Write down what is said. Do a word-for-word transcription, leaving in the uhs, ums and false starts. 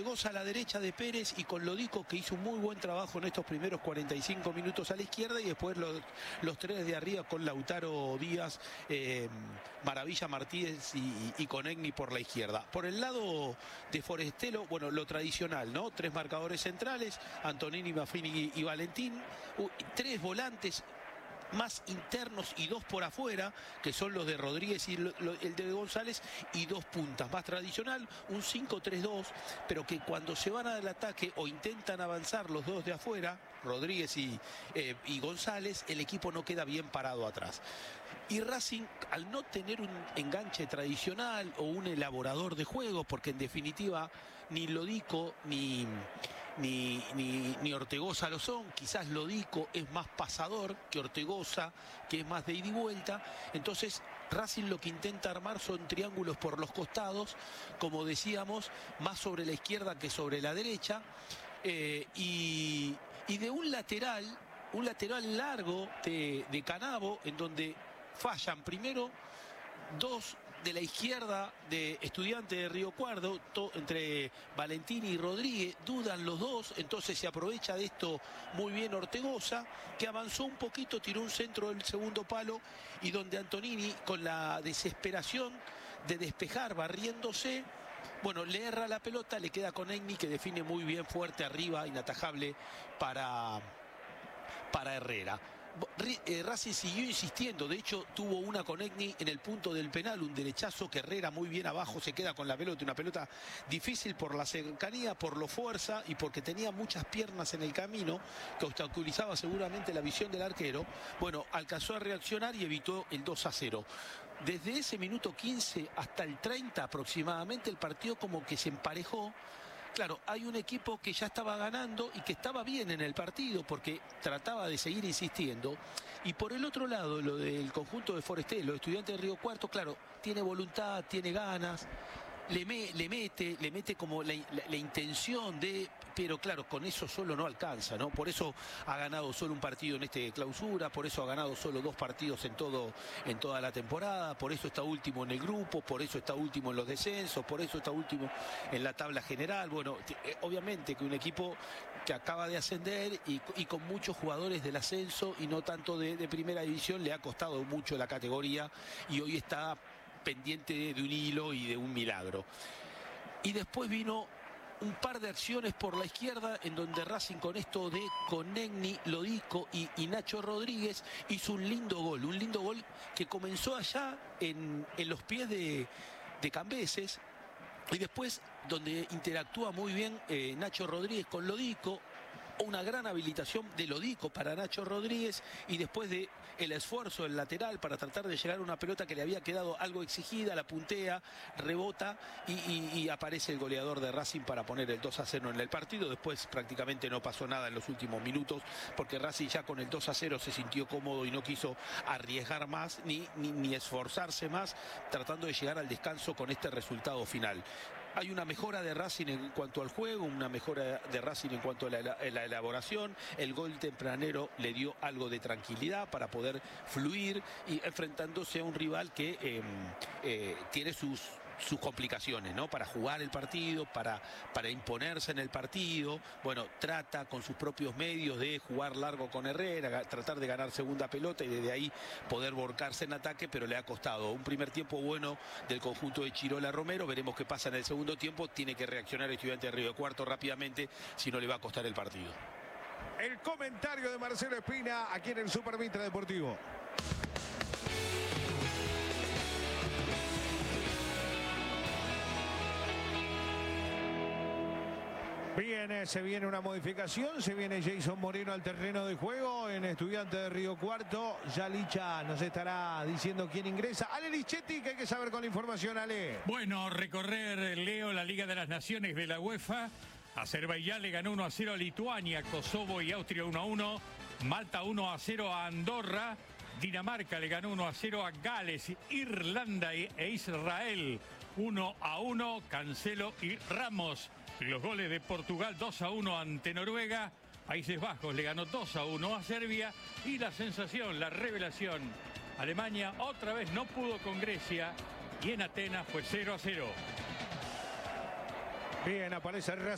Ortegoza a la derecha de Pérez y con Lodico, que hizo un muy buen trabajo en estos primeros cuarenta y cinco minutos a la izquierda, y después los, los tres de arriba con Lautaro Díaz, eh, Maravilla Martínez y, y con Egni por la izquierda. Por el lado de Forestelo, bueno, lo tradicional, ¿no? Tres marcadores centrales, Antonini, Maffini y Valentín, uh, tres volantes más internos y dos por afuera, que son los de Rodríguez y lo, lo, el de González, y dos puntas. Más tradicional, un cinco tres dos, pero que cuando se van al ataque o intentan avanzar los dos de afuera, Rodríguez y, eh, y González, el equipo no queda bien parado atrás. Y Racing, al no tener un enganche tradicional o un elaborador de juego, porque en definitiva ni Lodico ni... Ni, ni, ni Ortegoza lo son, quizás Lodico es más pasador que Ortegoza, que es más de ida y vuelta. Entonces Racing lo que intenta armar son triángulos por los costados, como decíamos, más sobre la izquierda que sobre la derecha, eh, y, y de un lateral, un lateral largo de, de Canavo, en donde fallan primero dos de la izquierda de Estudiantes de Río Cuarto, to, entre Valentini y Rodríguez, dudan los dos, entonces se aprovecha de esto muy bien Ortegoza, que avanzó un poquito, tiró un centro del segundo palo, y donde Antonini, con la desesperación de despejar, barriéndose, bueno, le erra la pelota, le queda con Egni, que define muy bien fuerte arriba, inatajable para, para Herrera. Racing siguió insistiendo, de hecho tuvo una con Egni en el punto del penal, un derechazo que Herrera muy bien abajo se queda con la pelota, una pelota difícil por la cercanía, por lo fuerza y porque tenía muchas piernas en el camino que obstaculizaba seguramente la visión del arquero. Bueno, alcanzó a reaccionar y evitó el dos a cero. Desde ese minuto quince hasta el treinta aproximadamente el partido como que se emparejó. Claro, hay un equipo que ya estaba ganando y que estaba bien en el partido porque trataba de seguir insistiendo. Y por el otro lado, lo del conjunto de Forestelo, Estudiantes de Río Cuarto, claro, tiene voluntad, tiene ganas, le, me, le mete, le mete como la, la, la intención de... Pero claro, con eso solo no alcanza, ¿no? Por eso ha ganado solo un partido en este clausura, por eso ha ganado solo dos partidos en todo, en toda la temporada, por eso está último en el grupo, por eso está último en los descensos, por eso está último en la tabla general. Bueno, obviamente que un equipo que acaba de ascender y, y con muchos jugadores del ascenso y no tanto de, de primera división, le ha costado mucho la categoría y hoy está pendiente de, de un hilo y de un milagro. Y después vino un par de acciones por la izquierda en donde Racing con esto de Conegni, Lodico y, y Nacho Rodríguez hizo un lindo gol, un lindo gol que comenzó allá en, en los pies de, de Cambeses, y después donde interactúa muy bien eh, Nacho Rodríguez con Lodico, una gran habilitación de Lodico para Nacho Rodríguez, y después de el esfuerzo del lateral para tratar de llegar a una pelota que le había quedado algo exigida, la puntea, rebota y, y, y aparece el goleador de Racing para poner el dos a cero en el partido. Después prácticamente no pasó nada en los últimos minutos porque Racing ya con el dos a cero se sintió cómodo y no quiso arriesgar más ni, ni, ni esforzarse más, tratando de llegar al descanso con este resultado final. Hay una mejora de Racing en cuanto al juego, una mejora de Racing en cuanto a la, la elaboración. El gol tempranero le dio algo de tranquilidad para poder fluir y enfrentándose a un rival que eh, eh, tiene sus... sus complicaciones, ¿no? Para jugar el partido, para, para imponerse en el partido. Bueno, trata con sus propios medios de jugar largo con Herrera, tratar de ganar segunda pelota y desde ahí poder volcarse en ataque, pero le ha costado. Un primer tiempo bueno del conjunto de Chirola Romero, veremos qué pasa en el segundo tiempo. Tiene que reaccionar Estudiante de Río Cuarto rápidamente, si no le va a costar el partido. El comentario de Marcelo Espina aquí en el Super Mitre Deportivo. Bien, se viene una modificación, se viene Jason Moreno al terreno de juego en Estudiante de Río Cuarto. Ya Licha nos estará diciendo quién ingresa. Ale Lichetti, que hay que saber con la información, Ale. Bueno, recorrer, Leo, la Liga de las Naciones de la UEFA. Azerbaiyán le ganó uno a cero a Lituania, Kosovo y Austria uno a uno. Malta uno a cero a Andorra. Dinamarca le ganó uno a cero a Gales. Irlanda e Israel uno a uno. Cancelo y Ramos. Los goles de Portugal dos a uno ante Noruega. Países Bajos le ganó dos a uno a Serbia. Y la sensación, la revelación, Alemania otra vez no pudo con Grecia. Y en Atenas fue cero a cero. Bien, aparece